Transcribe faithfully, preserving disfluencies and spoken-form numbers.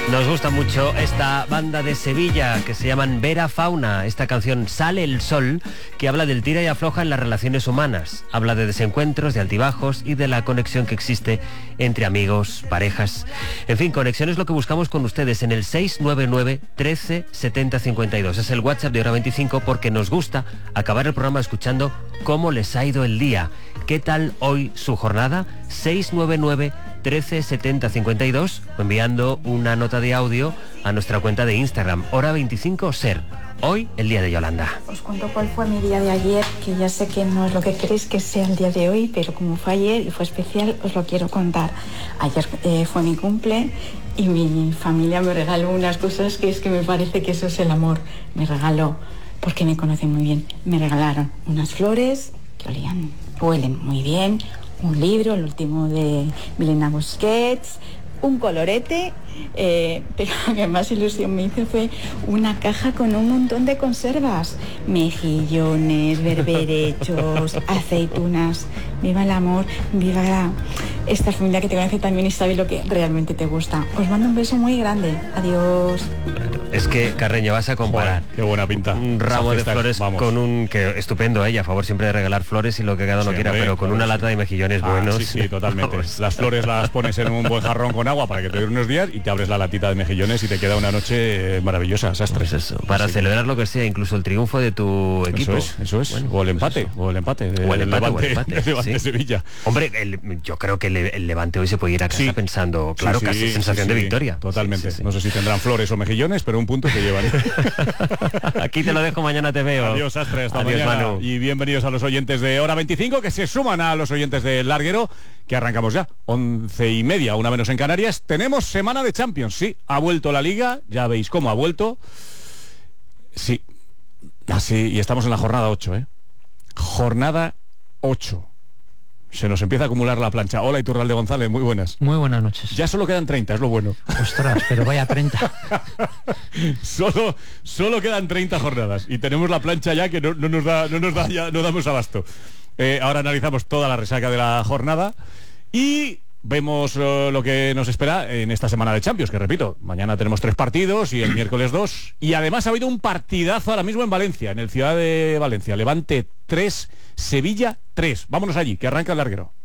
Nos gusta mucho esta banda de Sevilla que se llaman Vera Fauna. Esta canción Sale el Sol, que habla del tira y afloja en las relaciones humanas. Habla de desencuentros, de altibajos y de la conexión que existe entre amigos, parejas. En fin, conexión es lo que buscamos con ustedes en el seis nueve nueve, trece, setenta, cincuenta y dos. Es el WhatsApp de Hora veinticinco porque nos gusta acabar el programa escuchando cómo les ha ido el día. ¿Qué tal hoy su jornada? seis nueve nueve, trece, setenta, cincuenta y dos o enviando una nota de audio a nuestra cuenta de Instagram, Hora veinticinco Ser. Hoy, el día de Yolanda. Os cuento cuál fue mi día de ayer, que ya sé que no es lo que queréis que sea el día de hoy, pero como fue ayer y fue especial, os lo quiero contar. Ayer eh, fue mi cumple y mi familia me regaló unas cosas que es que me parece que eso es el amor. Me regaló, porque me conocen muy bien, me regalaron unas flores que olían, huelen muy bien, un libro, el último de Milena Busquets, un colorete, eh, pero lo que más ilusión me hizo fue una caja con un montón de conservas, mejillones, berberechos, aceitunas. Viva el amor, viva la... esta familia que te conoce también y sabe lo que realmente te gusta. Os mando un beso muy grande. Adiós. Es que, Carreño, vas a comparar. Joder, qué buena pinta. Un ramo de flores vamos. con un... que estupendo, ella, a favor siempre de regalar flores y lo que cada uno Sí, quiera, hombre, pero con claro, una sí. lata de mejillones Ah, buenos. sí, sí, totalmente. Vamos. Las flores las pones en un buen jarrón con agua para que te dure unos días y te abres la latita de mejillones y te queda una noche eh, maravillosa, sastre. Pues eso, para Sí. celebrar lo que sea, incluso el triunfo de tu equipo. Eso es, eso es. Bueno, o el empate, pues eso. o el empate. De, O el empate, Levante, o el empate, de Levante sí. Sevilla. Hombre, el- yo creo que el, el Levante hoy se puede ir a casa Sí. pensando, claro, Sí, casi sí, sensación sí, de sí, victoria. Totalmente. Sí, sí, sí. No sé si tendrán flores o mejillones, pero un punto se llevan. Aquí te lo dejo, mañana te veo. Adiós, Astre, hasta Adiós, mañana. Manu. Y bienvenidos a los oyentes de Hora veinticinco, que se suman a los oyentes de Larguero, que arrancamos ya. Once y media, una menos en Canarias. Tenemos semana de Champions, sí. Ha vuelto la Liga, ya veis cómo ha vuelto. Sí. Así, y estamos en la jornada ocho, ¿eh? Jornada ocho. Se nos empieza a acumular la plancha. Hola, Iturralde González, muy buenas. Muy buenas noches. Ya solo quedan treinta, es lo bueno. Ostras, pero vaya treinta. solo, solo quedan treinta jornadas y tenemos la plancha ya que no, no nos da, no nos da ya, no damos abasto. Eh, ahora analizamos toda la resaca de la jornada y vemos uh, lo que nos espera en esta semana de Champions, que repito, mañana tenemos tres partidos y el miércoles dos. Y además ha habido un partidazo ahora mismo en Valencia, en el Ciudad de Valencia. Levante tres, Sevilla tres. Vámonos allí, que arranca el Larguero.